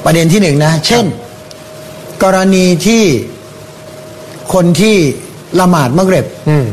ประเด็นที่หนึ่งนะเช่นกรณีที่คนที่ละหมาดมักริบ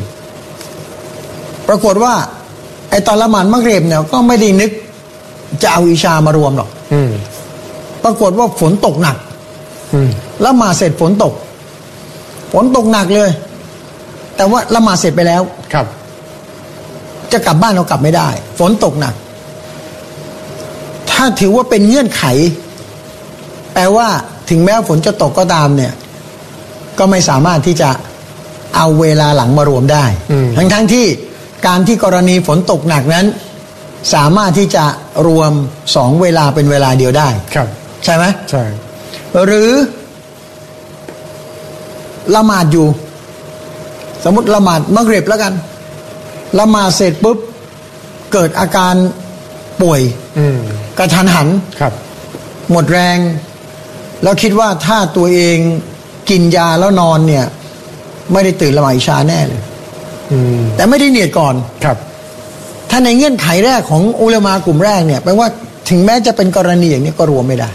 ปรากฏว่าไอ้ตอนละหมาดมักริบเนี่ยก็ไม่ได้นึกจะเอาอิชามารวมหรอกปรากฏว่าฝนตกหนักละหมาดเสร็จฝนตกหนักเลยแต่ว่าละหมาดเสร็จไปแล้วครับจะกลับบ้านเรากลับไม่ได้ฝนตกหนักถ้าถือว่าเป็นเงื่อนไขแปลว่าถึงแม้ฝนจะตกก็ตามเนี่ยก็ไม่สามารถที่จะเอาเวลาหลังมารวมได้ทั้งที่การที่กรณีฝนตกหนักนั้นสามารถที่จะรวม2เวลาเป็นเวลาเดียวได้ครับใช่ไหมใช่หรือละหมาดอยู่สมมติละหมาดมักริบแล้วกันละหมาดเสร็จปุ๊บเกิดอาการป่วยกระทันหันครับหมดแรงแล้วคิดว่าถ้าตัวเองกินยาแล้วนอนเนี่ยไม่ได้ตื่นละหมาดอิชาแน่เลยแต่ไม่ได้เนียดก่อนครับถ้าในเงื่อนไขแรกของอุลามากลุ่มแรกเนี่ยแปลว่าถึงแม้จะเป็นกรณีอย่างนี้ก็รวมไม่ได้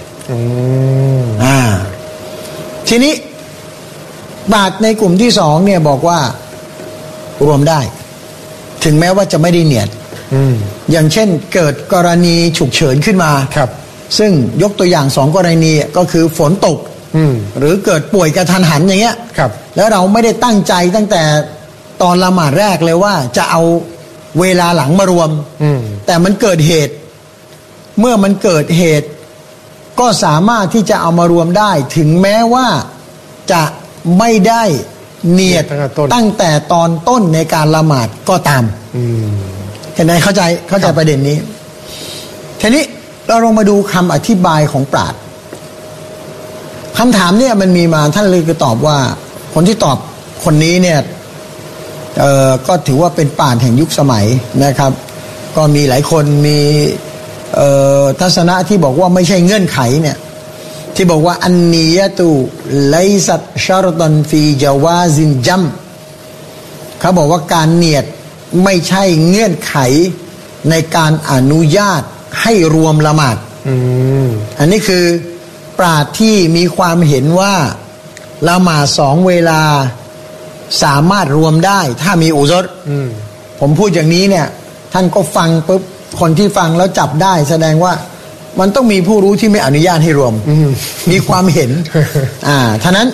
ทีนี้บาทในกลุ่มที่2เนี่ยบอกว่ารวมได้ถึงแม้ว่าจะไม่ได้เนียดอย่างเช่นเกิดกรณีฉุกเฉินขึ้นมาครับซึ่งยกตัวอย่าง2กรณีก็คือฝนตกหรือเกิดป่วยกระทันหันอย่างเงี้ยครับแล้วเราไม่ได้ตั้งใจตั้งแต่ตอนละหมาดแรกเลยว่าจะเอาเวลาหลังมารวมแต่มันเกิดเหตุเมื่อมันเกิดเหตุก็สามารถที่จะเอามารวมได้ถึงแม้ว่าจะไม่ได้เนียดตั้งแต่ตอนต้นในการละหมาดก็ตามเห็นไหมเข้าใจประเด็นนี้ทีนี้เราลองมาดูคำอธิบายของปราชญ์คำถามเนี่ยมันมีมาท่านเลยก็ตอบว่าคนที่ตอบคนนี้เนี่ยก็ถือว่าเป็นปราชญ์แห่งยุคสมัยนะครับก็มีหลายคนมีทัศนะที่บอกว่าไม่ใช่เงื่อนไขเนี่ยที่บอกว่าอันนียะตุไลซัตชารตันฟีจาวาซินจัมเขาบอกว่าการเนียดไม่ใช่เงื่อนไขในการอนุญาตให้รวมละหมาดอันนี้คือปราชญ์ที่มีความเห็นว่าละหมาด2เวลาสามารถรวมได้ถ้ามีอุซรผมพูดอย่างนี้เนี่ยท่านก็ฟังปุ๊บคนที่ฟังแล้วจับได้แสดงว่ามันต้องมีผู้รู้ที่ไม่อนุญาตให้รวมมีความเห็นท่านั้น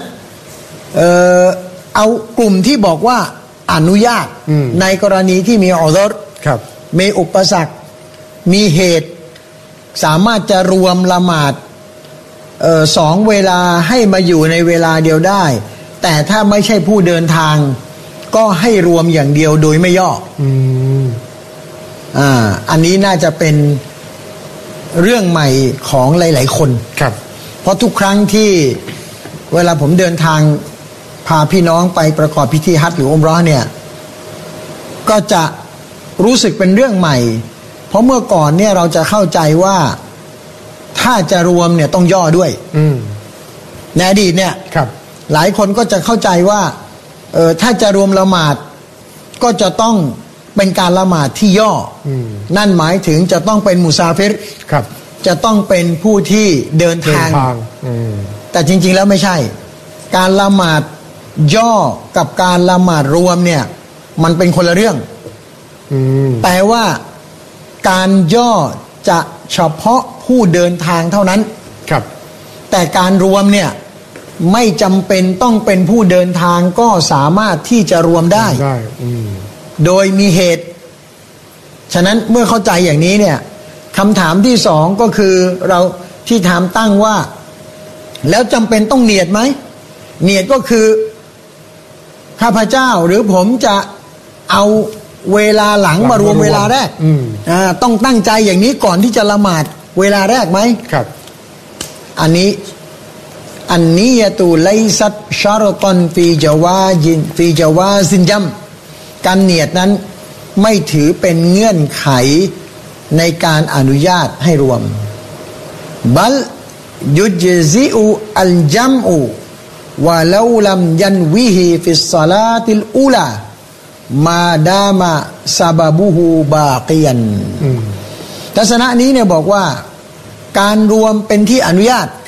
เอากลุ่มที่บอกว่าอนุญาตในกรณีที่มีอุซรมีอุปสรรคมีเหตุสามารถจะรวมละหมาด2เวลาให้มาอยู่ในเวลาเดียวได้แต่ถ้าไม่ใช่ผู้เดินทางก็ให้รวมอย่างเดียวโดยไม่ย่ออันนี้น่าจะเป็นเรื่องใหม่ของหลายๆคนครับเพราะทุกครั้งที่เวลาผมเดินทางพาพี่น้องไปประกอบพิธีฮัจญ์หรืออุมเราะห์เนี่ยก็จะรู้สึกเป็นเรื่องใหม่เพราะเมื่อก่อนเนี่ยเราจะเข้าใจว่าถ้าจะรวมเนี่ยต้องย่อด้วยในอดีตเนี่ยหลายคนก็จะเข้าใจว่าถ้าจะรวมละหมาดก็จะต้องเป็นการละหมาดที่ย่อนั่นหมายถึงจะต้องเป็นมุซาฟิรจะต้องเป็นผู้ที่เดินทางแต่จริงๆแล้วไม่ใช่การละหมาดย่อกับการละหมาดรวมเนี่ยมันเป็นคนละเรื่องแต่ว่าการย่อจะเฉพาะผู้เดินทางเท่านั้นแต่การรวมเนี่ยไม่จำเป็นต้องเป็นผู้เดินทางก็สามารถที่จะรวมได้โดยมีเหตุฉะนั้นเมื่อเข้าใจอย่างนี้เนี่ยคำถามที่2ก็คือเราที่ถามตั้งว่าแล้วจำเป็นต้องเนียดไหมเนียดก็คือข้าพเจ้าหรือผมจะเอาเวลาหลังมารวมเวลาแรกต้องตั้งใจอย่างนี้ก่อนที่จะละหมาดเวลาแรกไหมครับอันนี้อันนียะตุไลซัตชารตันฟีจาวาซินจัมการเนียดนั้นไม่ถือเป็นเงื่อนไขในการอนุญาตให้รวมบัลยุจซิอุอัลจัมอุวะลาลัมยันวิฮิฟิศศอลาติลอูลามาดามะซะบะบุฮูบากิยันทัศนะนี้เนี่ยบอกว่าการรวมเป็นที่อนุญาต